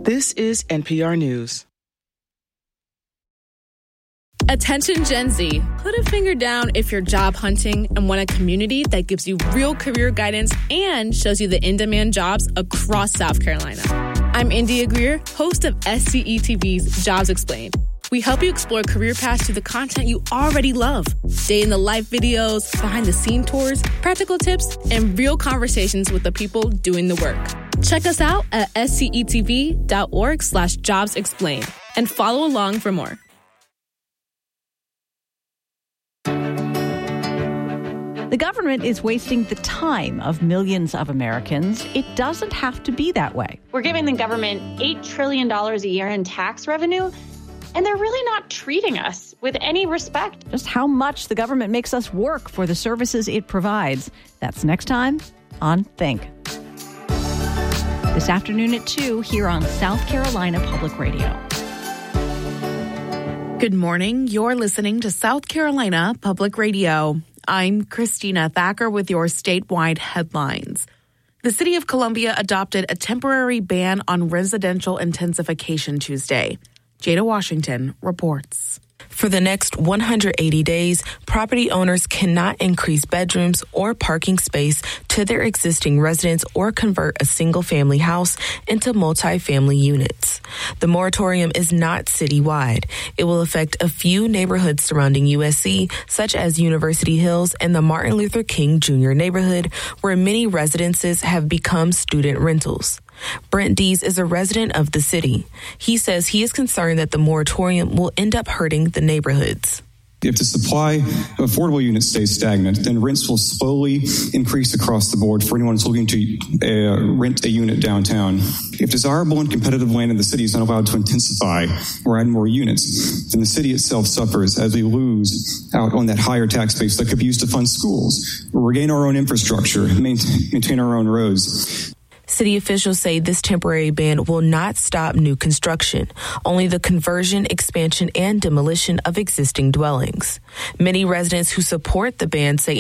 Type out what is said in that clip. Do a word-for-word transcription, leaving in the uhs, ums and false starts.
This is N P R News. Attention Gen Z, put a finger down if you're job hunting and want a community that gives you real career guidance and shows you the in-demand jobs across South Carolina. I'm India Greer, host of S C E T V's Jobs Explained. We help you explore career paths through the content you already love. Day-in-the-life videos, behind-the-scene tours, practical tips, and real conversations with the people doing the work. Check us out at scetv.org slash jobs explained and follow along for more. The government is wasting the time of millions of Americans. It doesn't have to be that way. We're giving the government eight trillion dollars a year in tax revenue, and they're really not treating us with any respect. Just how much the government makes us work for the services it provides. That's next time on Think. This afternoon at two here on South Carolina Public Radio. Good morning. You're listening to South Carolina Public Radio. I'm Christina Thacker with your statewide headlines. The City of Columbia adopted a temporary ban on residential intensification Tuesday. Jada Washington reports. For the next one hundred eighty days, property owners cannot increase bedrooms or parking space to their existing residence or convert a single-family house into multi-family units. The moratorium is not citywide. It will affect a few neighborhoods surrounding U S C, such as University Hills and the Martin Luther King Junior neighborhood, where many residences have become student rentals. Brent Dees is a resident of the city. He says he is concerned that the moratorium will end up hurting the neighborhoods. If the supply of affordable units stays stagnant, then rents will slowly increase across the board for anyone who's looking to uh, rent a unit downtown. If desirable and competitive land in the city is not allowed to intensify or add more units, then the city itself suffers as we lose out on that higher tax base that could be used to fund schools, regain our own infrastructure, maintain, maintain our own roads. City officials say this temporary ban will not stop new construction, only the conversion, expansion, and demolition of existing dwellings. Many residents who support the ban say